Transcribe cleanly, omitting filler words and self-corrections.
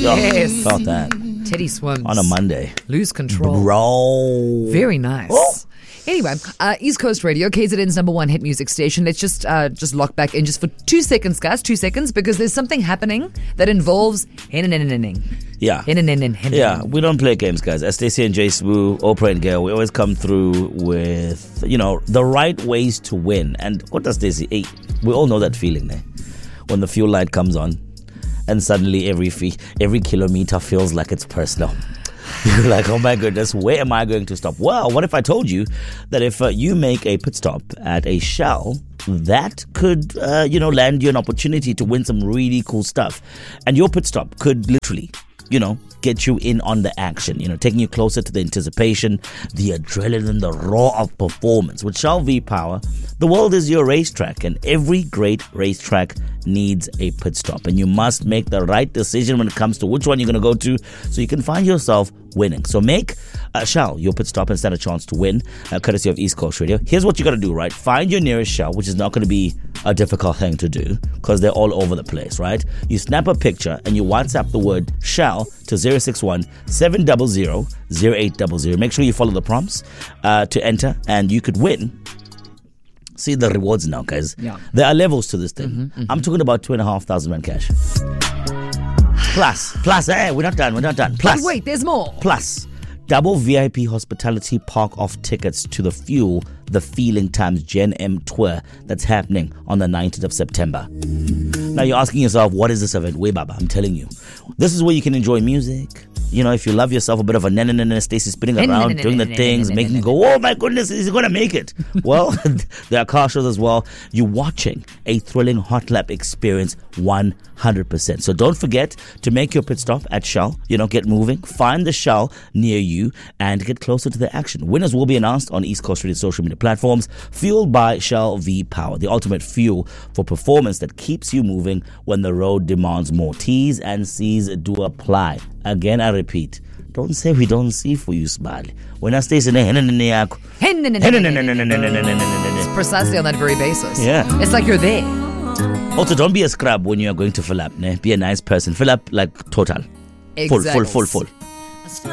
Yes. Felt that. Teddy Swims. On a Monday. Lose control. Bro. Very nice. Oh. Anyway, East Coast Radio, KZN's #1 hit music station. Let's just lock back in just for 2 seconds, guys. 2 seconds, because there's something happening that involves Yeah. Yeah, we don't play games, guys. As Stacey and Jay Swoo, Oprah and Gail, we always come through with, the right ways to win. And what does Stacey? Hey, we all know that feeling there. When the fuel light comes on and suddenly every kilometer feels like it's personal. You're like, oh my goodness, where am I going to stop? Well, what if I told you that if you make a pit stop at a Shell, that could, land you an opportunity to win some really cool stuff. And your pit stop could literally, get you in on the action, taking you closer to the anticipation, the adrenaline, the roar of performance. With Shell V-Power, the world is your racetrack, and every great racetrack needs a pit stop. And you must make the right decision when it comes to which one you're going to go to so you can find yourself winning. So make Shell your pit stop and stand a chance to win, courtesy of East Coast Radio. Here's what you got to do, right? Find your nearest Shell, which is not going to be a difficult thing to do because they're all over the place, right? You snap a picture and you WhatsApp the word Shell to 061-700-0800. Make sure you follow the prompts to enter, and you could win. See the rewards now, guys. Yeah. There are levels to this thing. I'm talking about 2,500 Rand cash. Plus, hey, we're not done. Plus, But wait, there's more. Plus, double VIP hospitality park off tickets to the Fuel the Feeling times Gen M tour that's happening on the 19th of September. Now you're asking yourself, what is this event? Wait, Baba, I'm telling you. This is where you can enjoy music. If you love yourself a bit of a Stacey spinning around, doing the things, making you go, oh my goodness, is he going to make it? Well, there are car shows as well. You're watching a thrilling hot lap experience 100%. So don't forget to make your pit stop at Shell. Get moving, find the Shell near you, and get closer to the action. Winners will be announced on East Coast Radio social media platforms. Fueled by Shell V-Power, the ultimate fuel for performance that keeps you moving when the road demands more. T's and C's do apply. Again, I repeat, don't say we don't see for you, Smiley. When I stay in It's precisely on that very basis. Yeah. It's like you're there. Also, don't be a scrub when you are going to fill up. Be a nice person. Fill up like total. Exactly. Full.